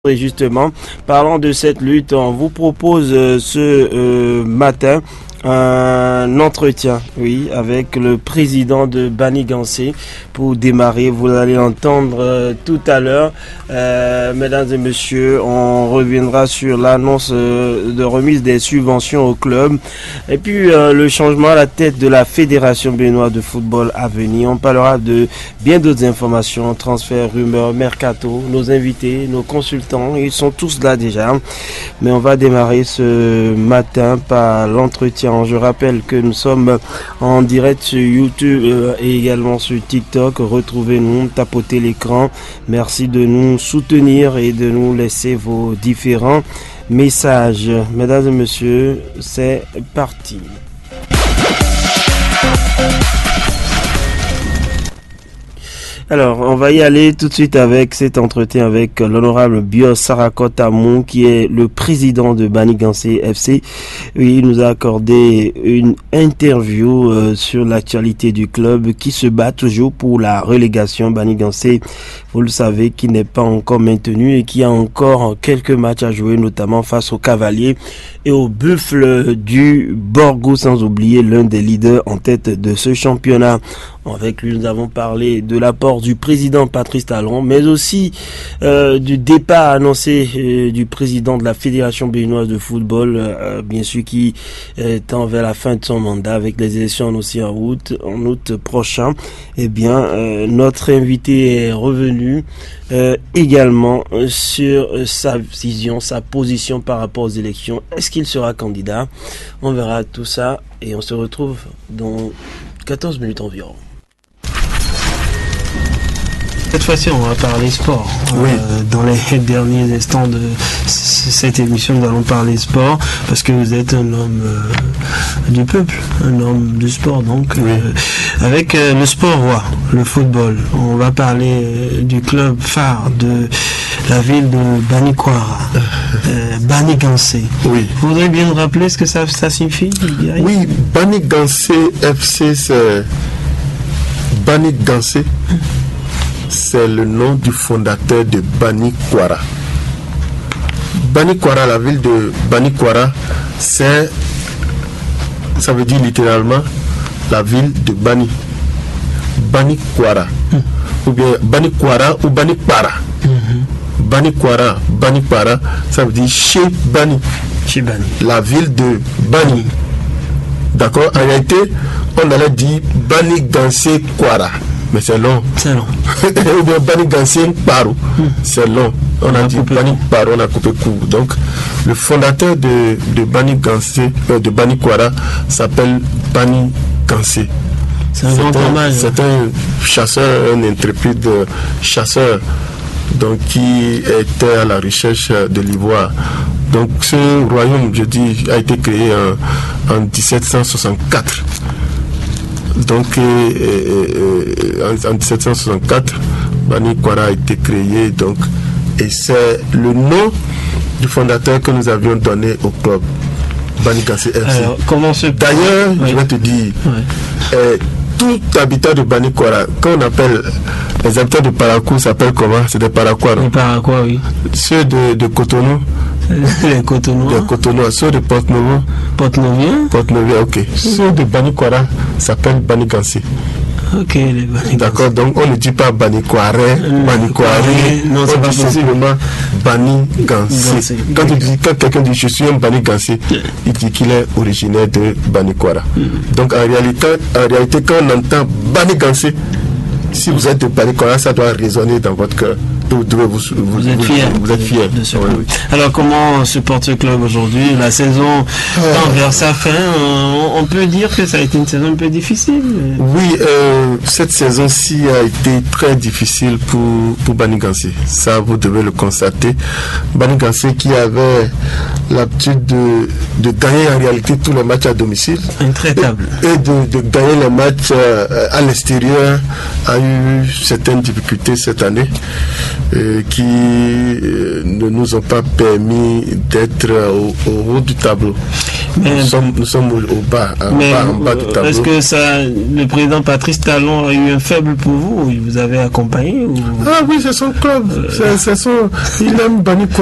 Et justement, parlant de cette lutte, on vous propose ce matin un entretien, oui, avec le président de Banigansé pour démarrer. Vous allez l'entendre tout à l'heure. Mesdames et messieurs, on reviendra sur l'annonce de remise des subventions au club et puis le changement à la tête de la Fédération béninoise de football à venir. On parlera de bien d'autres informations, transferts, rumeurs, mercato, nos invités, nos consultants, ils sont tous là déjà. Mais on va démarrer ce matin par l'entretien. Je rappelle que nous sommes en direct sur YouTube et également sur TikTok. Retrouvez-nous, tapotez l'écran. Merci de nous soutenir et de nous laisser vos différents messages. Mesdames et messieurs, c'est parti. Alors, on va y aller tout de suite avec cet entretien avec l'honorable Bios Sarakotamou, qui est le président de Banigansé FC. Oui, il nous a accordé une interview sur l'actualité du club qui se bat toujours pour la relégation. Banigansé, vous le savez, qui n'est pas encore maintenu et qui a encore quelques matchs à jouer, notamment face aux Cavaliers et aux Buffles du Borgo, sans oublier l'un des leaders en tête de ce championnat. Avec lui, nous avons parlé de l'apport du président Patrice Talon, mais aussi du départ annoncé du président de la Fédération béninoise de football, bien sûr qui tend vers la fin de son mandat avec les élections annoncées en août prochain. Eh bien, notre invité est revenu également sur sa vision, sa position par rapport aux élections. Est-ce qu'il sera candidat? On verra tout ça et on se retrouve dans 14 minutes environ. Cette fois-ci, on va parler sport. Oui. Dans les derniers instants de cette émission, nous allons parler sport parce que vous êtes un homme du peuple, un homme du sport. Donc, oui. Avec le sport roi, le football, on va parler du club phare de la ville de Banikwara, Banigansé. Oui. Vous voudriez bien nous rappeler ce que ça signifie? Oui, Banigansé FC, c'est Banigansé. C'est le nom du fondateur de Banikwara. Banikwara, la ville de Banikwara, ça veut dire littéralement la ville de Bani. Banikwara. Ou bien Banikwara ou Banikwara. Banikwara, Banikwara, ça veut dire chez Bani. Chez Bani. La ville de Bani. D'accord? En réalité, on allait dire Banigansé Kwara. Mais c'est long. C'est long. Ou bien Banigansé Paro. C'est long. On a dit Bani Paro, on a coupé court. Donc, le fondateur de Banigansé, de Banikwara, s'appelle Banigansé. C'est un grand hommage. C'est un chasseur, un intrépide chasseur, donc qui était à la recherche de l'ivoire. Donc, ce royaume, je dis, a été créé en 1764. Donc en 1764, Banikwara a été créé, donc, et c'est le nom du fondateur que nous avions donné au club, Banigansé FC. Alors, comment se... D'ailleurs, je vais te dire, tout habitant de Banikwara, quand on appelle les habitants de Parakou, s'appellent comment? C'est des Paraquois, non? Les Paraquois, oui. Ceux de Cotonou. Les Cotonois. Les Cotonois. Ceux de Porte-Novo. Porte-Novien. Porte-Novo, ok. Ceux de Banikwara s'appellent Banigansé. Ok, les Banigansé. D'accord, donc on ne dit pas Banikwara, Banikwara. Non, c'est on pas dit simplement Banigansé. Quand quelqu'un dit je suis un Banigansé, il dit qu'il est originaire de Banikwara. Donc en réalité, quand on entend Banigansé, si vous êtes de Banikwara, ça doit résonner dans votre cœur. Vous êtes fier de ce club. Alors comment se porte ce club aujourd'hui? La saison tend vers sa fin. On peut dire que ça a été une saison un peu difficile. Oui, cette saison-ci a été très difficile pour Banigansé. Ça, vous devez le constater. Banigansé qui avait l'habitude de gagner en réalité tous les matchs à domicile. Intraitable. Et de gagner les matchs à l'extérieur a eu certaines difficultés cette année. Qui ne nous ont pas permis d'être au haut du tableau. Nous sommes au bas, en bas du tableau. Est-ce que le président Patrice Talon a eu un faible pour vous? Il vous avait accompagné ou... Ah oui, c'est son club. Il aime Bani